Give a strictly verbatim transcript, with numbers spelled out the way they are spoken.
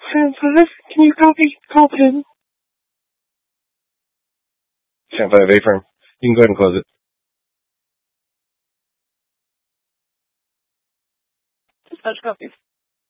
Fan five, can you copy? Call pin. Fan five, A-firm. You can go ahead and close it. Dispatch copy.